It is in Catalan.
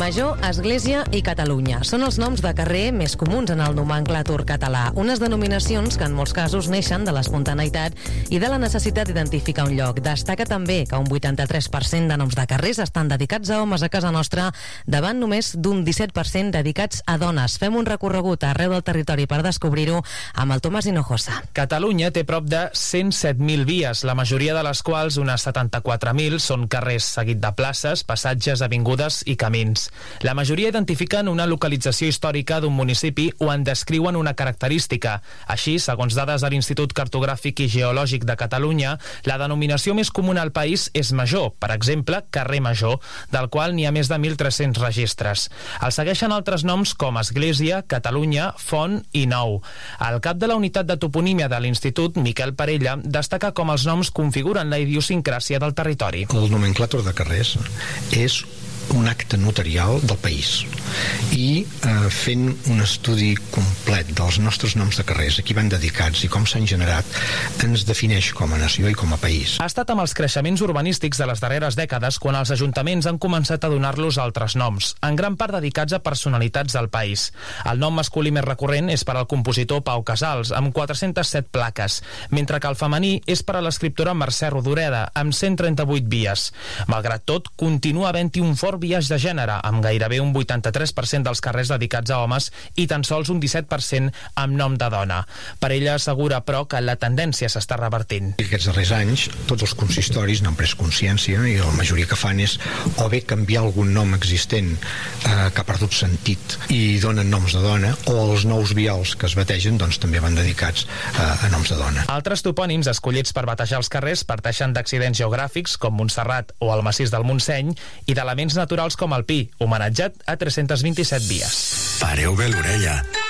Major, Església i Catalunya. Són els noms de carrer més comuns en el nomenclàtor català. Unes denominacions que en molts casos neixen de l'espontaneïtat i de la necessitat d'identificar un lloc. Destaca també que un 83% de noms de carrers estan dedicats a homes a casa nostra, davant només d'un 17% dedicats a dones. Fem un recorregut arreu del territori per descobrir-ho amb el Tomàs Hinojosa. Catalunya té prop de 107.000 vies, la majoria de les quals, unes 74.000, són carrers, seguit de places, passatges, avingudes i camins. La majoria identifiquen una localització històrica d'un municipi o en descriuen una característica. Així, segons dades de l'Institut Cartogràfic i Geològic de Catalunya, la denominació més comuna al país és Major, per exemple, carrer Major, del qual n'hi ha més de 1.300 registres. El segueixen altres noms com Església, Catalunya, Font i Nou. El cap de la unitat de toponímia de l'Institut, Miquel Parella, destaca com els noms configuren la idiosincràsia del territori. El nomenclàtor de carrers és un acte notarial del país i fent un estudi complet dels nostres noms de carrers, a qui van dedicats i com s'han generat, ens defineix com a nació i com a país. Ha estat amb els creixements urbanístics de les darreres dècades quan els ajuntaments han començat a donar-los altres noms, en gran part dedicats a personalitats del país. El nom masculí més recurrent és per al compositor Pau Casals, amb 407 plaques, mentre que el femení és per a l'escriptora Mercè Rodoreda, amb 138 vies. Malgrat tot, continua havent-hi un fort biaix de gènere, amb gairebé un 83% dels carrers dedicats a homes i tan sols un 17% amb nom de dona. Per ella assegura, però, que la tendència s'està revertint. Aquests darrers anys, tots els consistoris n'han pres consciència i la majoria que fan és o bé canviar algun nom existent que ha perdut sentit i donen noms de dona, o els nous vials que es bategen doncs també van dedicats a noms de dona. Altres topònims escollits per batejar els carrers parteixen d'accidents geogràfics com Montserrat o el massís del Montseny i d'elements naturals com el Pi, homenatjat a 327 vies. Pareu bé l'orella.